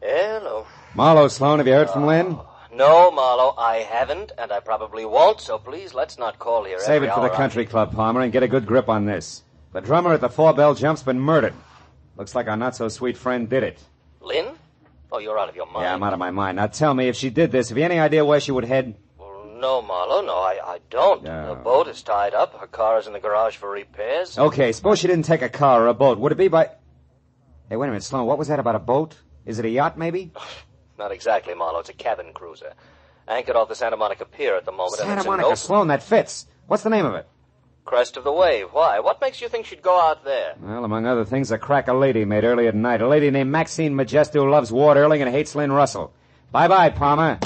Hello. Marlowe, Sloan, have you heard from Lynn? No, Marlowe, I haven't, and I probably won't, so please, let's not call here Save every it for the hour. country club, Palmer, and get a good grip on this. The drummer at the Four Bell Jump's been murdered. Looks like our not-so-sweet friend did it. Lynn? Oh, you're out of your mind. Yeah, I'm out of my mind. Now tell me, if she did this, have you any idea where she would head? Well, no, Marlowe, no, I don't. No. The boat is tied up. Her car is in the garage for repairs. Okay, suppose she didn't take a car or a boat. Would it be by... Hey, wait a minute, Sloan, what was that about a boat? Is it a yacht, maybe? Not exactly, Marlowe. It's a cabin cruiser. Anchored off the Santa Monica Pier at the moment. Santa and it's Monica, Sloan, that fits. What's the name of it? Crest of the Wave. Why? What makes you think she'd go out there? Well, among other things, a crack a lady made early at night. A lady named Maxine Majesto who loves Ward Earling and hates Lynn Russell. Bye-bye, Palmer.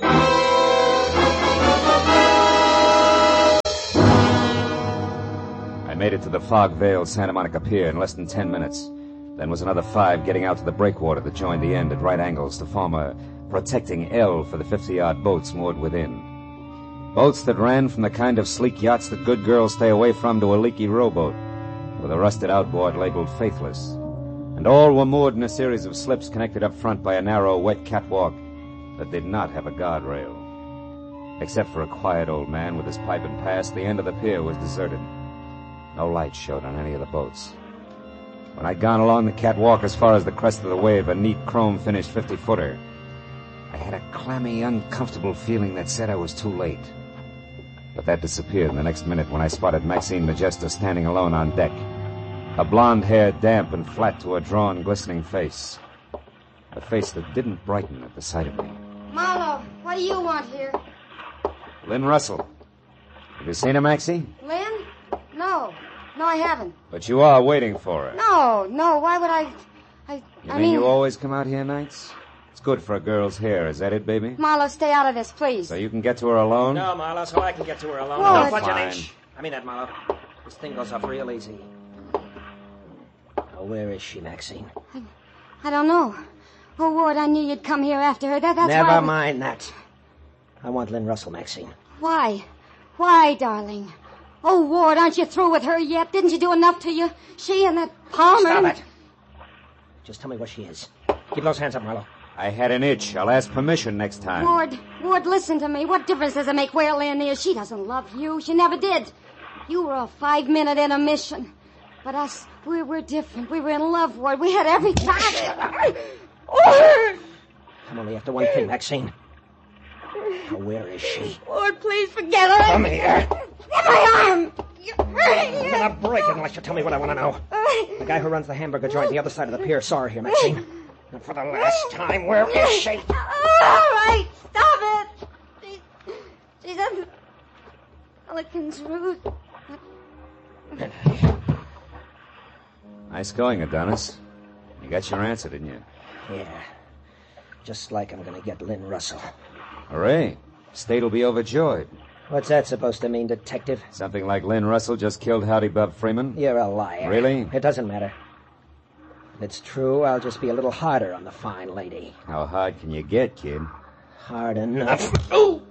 I made it to the fog-veiled Santa Monica Pier in less than 10 minutes. Then was another 5 getting out to the breakwater that joined the end at right angles to form a protecting L for the 50-yard boats moored within. Boats that ran from the kind of sleek yachts that good girls stay away from to a leaky rowboat, with a rusted outboard labeled Faithless. And all were moored in a series of slips connected up front by a narrow, wet catwalk that did not have a guardrail. Except for a quiet old man with his pipe and pass, the end of the pier was deserted. No light showed on any of the boats. When I'd gone along the catwalk as far as the crest of the wave, a neat chrome-finished 50-footer, I had a clammy, uncomfortable feeling that said I was too late. But that disappeared in the next minute when I spotted Maxine Majesto standing alone on deck, her blonde hair damp and flat to her drawn, glistening face. A face that didn't brighten at the sight of me. Marlowe, what do you want here? Lynn Russell. Have you seen her, Maxie? Lynn? No, I haven't. But you are waiting for her. No, why would I... You mean you always come out here nights? It's good for a girl's hair, is that it, baby? Marlowe, stay out of this, please. So you can get to her alone? No, Marlowe, so I can get to her alone. What? Don't budge an Fine. inch. I mean that, Marlowe. This thing goes off real easy. Now, where is she, Maxine? I don't know. Oh, Ward, I knew you'd come here after her. That's Never why... mind that. I want Lynn Russell, Maxine. Why? Why, darling? Oh, Ward, aren't you through with her yet? Didn't you do enough to you? She and that Palmer... Stop it. Just tell me what she is. Keep those hands up, Marlowe. I had an itch. I'll ask permission next time. Ward, listen to me. What difference does it make where Lynn is? She doesn't love you. She never did. You were a 5-minute intermission. But us, we're different. We were in love, Ward. We had everything. I'm only after one thing, Maxine. Now, where is she? Ward, please forget her. Come here. Get my arm. I'm gonna break it unless you tell me what I want to know. The guy who runs the hamburger joint on the other side of the pier saw her here, Maxine. And for the last time, where is she? All right, stop it. She's in Pelican's Root. Nice going, Adonis. You got your answer, didn't you? Yeah. Just like I'm gonna get Lynn Russell. Hooray. State will be overjoyed. What's that supposed to mean, detective? Something like Lynn Russell just killed Howdy Bub Freeman? You're a liar. Really? It doesn't matter. If it's true, I'll just be a little harder on the fine lady. How hard can you get, kid? Hard enough. Ooh!